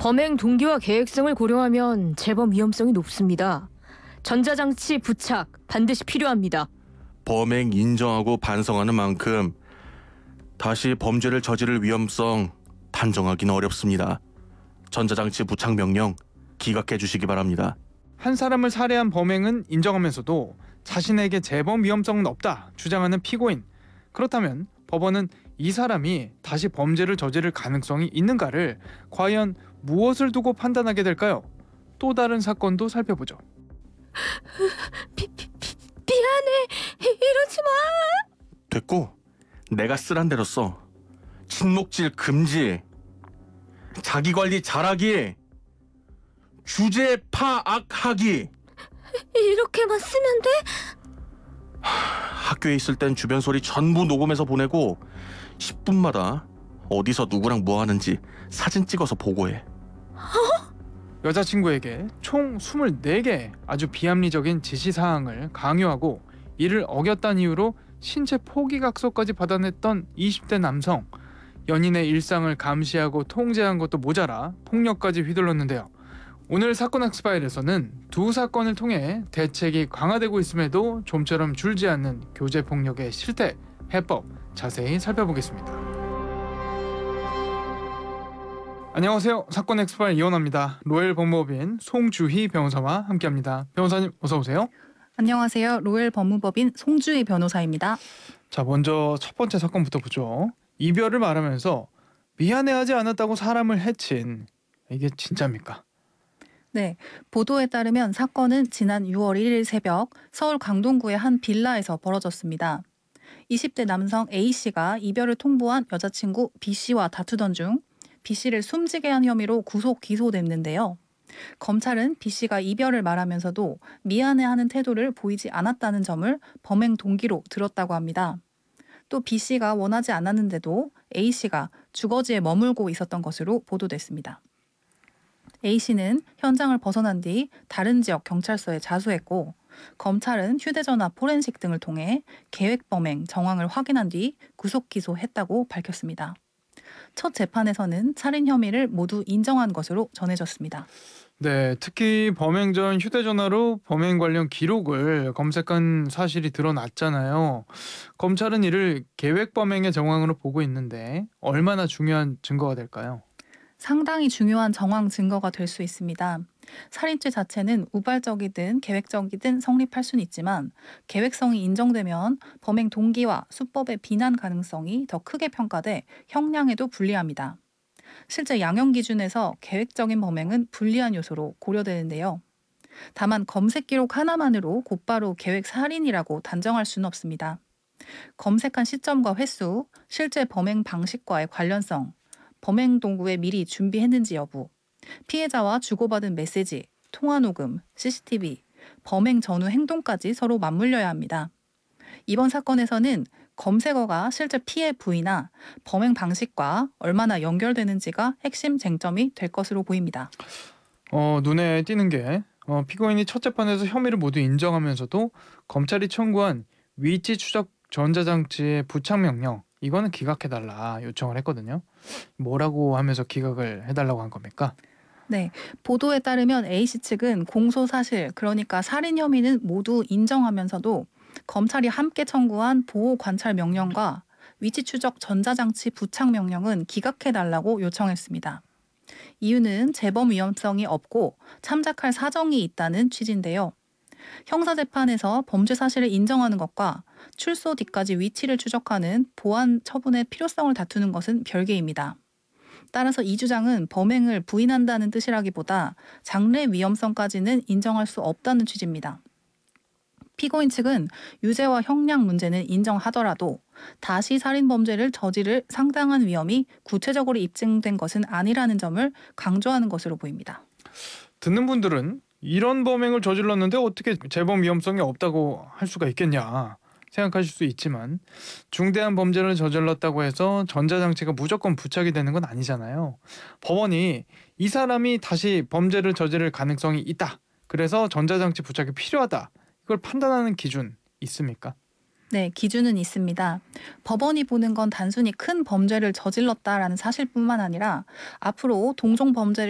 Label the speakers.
Speaker 1: 범행 동기와 계획성을 고려하면 재범 위험성이 높습니다. 전자장치 부착 반드시 필요합니다.
Speaker 2: 범행 인정하고 반성하는 만큼 다시 범죄를 저지를 위험성 단정하기는 어렵습니다. 전자장치 부착 명령 기각해 주시기 바랍니다.
Speaker 3: 한 사람을 살해한 범행은 인정하면서도 자신에게 재범 위험성은 없다 주장하는 피고인. 그렇다면 법원은 이 사람이 다시 범죄를 저지를 가능성이 있는가를 과연 무엇을 두고 판단하게 될까요? 또 다른 사건도 살펴보죠.
Speaker 1: 미안해. 이러지 마.
Speaker 2: 됐고, 내가 쓰란 대로 써. 침묵질 금지, 자기관리 잘하기, 주제 파악하기.
Speaker 1: 이렇게만 쓰면 돼?
Speaker 2: 학교에 있을 땐 주변 소리 전부 녹음해서 보내고 10분마다 어디서 누구랑 뭐 하는지 사진 찍어서 보고해.
Speaker 3: 여자친구에게 총 24개 아주 비합리적인 지시사항을 강요하고 이를 어겼다는 이유로 신체 포기각서까지 받아냈던 20대 남성. 연인의 일상을 감시하고 통제한 것도 모자라 폭력까지 휘둘렀는데요. 오늘 사건 엑스파일에서는 두 사건을 통해 대책이 강화되고 있음에도 좀처럼 줄지 않는 교제폭력의 실태, 해법 자세히 살펴보겠습니다. 안녕하세요. 사건 엑스파일 이원화입니다. 로엘 법무법인 송주희 변호사와 함께합니다. 변호사님 어서 오세요.
Speaker 4: 안녕하세요. 로엘 법무법인 송주희 변호사입니다.
Speaker 3: 자, 먼저 첫 번째 사건부터 보죠. 이별을 말하면서 미안해하지 않았다고 사람을 해친, 이게 진짜입니까?
Speaker 4: 네, 보도에 따르면 사건은 지난 6월 1일 새벽 서울 강동구의 한 빌라에서 벌어졌습니다. 20대 남성 A씨가 이별을 통보한 여자친구 B씨와 다투던 중 B씨를 숨지게 한 혐의로 구속 기소됐는데요. 검찰은 B씨가 이별을 말하면서도 미안해하는 태도를 보이지 않았다는 점을 범행 동기로 들었다고 합니다. 또 B씨가 원하지 않았는데도 A씨가 주거지에 머물고 있었던 것으로 보도됐습니다. A씨는 현장을 벗어난 뒤 다른 지역 경찰서에 자수했고 검찰은 휴대전화 포렌식 등을 통해 계획범행 정황을 확인한 뒤 구속 기소했다고 밝혔습니다. 첫 재판에서는 살인 혐의를 모두 인정한 것으로 전해졌습니다.
Speaker 3: 네, 특히 범행 전 휴대전화로 범행 관련 기록을 검색한 사실이 드러났잖아요. 검찰은 이를 계획범행의 정황으로 보고 있는데 얼마나 중요한 증거가 될까요?
Speaker 4: 상당히 중요한 정황 증거가 될 수 있습니다. 살인죄 자체는 우발적이든 계획적이든 성립할 수는 있지만 계획성이 인정되면 범행 동기와 수법의 비난 가능성이 더 크게 평가돼 형량에도 불리합니다. 실제 양형 기준에서 계획적인 범행은 불리한 요소로 고려되는데요. 다만 검색 기록 하나만으로 곧바로 계획 살인이라고 단정할 수는 없습니다. 검색한 시점과 횟수, 실제 범행 방식과의 관련성, 범행 동구에 미리 준비했는지 여부, 피해자와 주고받은 메시지, 통화 녹음, CCTV, 범행 전후 행동까지 서로 맞물려야 합니다. 이번 사건에서는 검색어가 실제 피해 부위나 범행 방식과 얼마나 연결되는지가 핵심 쟁점이 될 것으로 보입니다.
Speaker 3: 눈에 띄는 게 피고인이 첫 재판에서 혐의를 모두 인정하면서도 검찰이 청구한 위치 추적 전자장치의 부착 명령, 이거는 기각해달라 요청을 했거든요. 뭐라고 하면서 기각을 해달라고 한 겁니까?
Speaker 4: 네, 보도에 따르면 A씨 측은 공소 사실, 그러니까 살인 혐의는 모두 인정하면서도 검찰이 함께 청구한 보호 관찰 명령과 위치 추적 전자장치 부착 명령은 기각해달라고 요청했습니다. 이유는 재범 위험성이 없고 참작할 사정이 있다는 취지인데요. 형사재판에서 범죄 사실을 인정하는 것과 출소 뒤까지 위치를 추적하는 보안 처분의 필요성을 다투는 것은 별개입니다. 따라서 이 주장은 범행을 부인한다는 뜻이라기보다 장래 위험성까지는 인정할 수 없다는 취지입니다. 피고인 측은 유죄와 형량 문제는 인정하더라도 다시 살인 범죄를 저지를 상당한 위험이 구체적으로 입증된 것은 아니라는 점을 강조하는 것으로 보입니다.
Speaker 3: 듣는 분들은 이런 범행을 저질렀는데 어떻게 재범 위험성이 없다고 할 수가 있겠냐 생각하실 수 있지만 중대한 범죄를 저질렀다고 해서 전자장치가 무조건 부착이 되는 건 아니잖아요. 법원이 이 사람이 다시 범죄를 저지를 가능성이 있다, 그래서 전자장치 부착이 필요하다, 이걸 판단하는 기준 있습니까?
Speaker 4: 네, 기준은 있습니다. 법원이 보는 건 단순히 큰 범죄를 저질렀다라는 사실뿐만 아니라 앞으로 동종 범죄를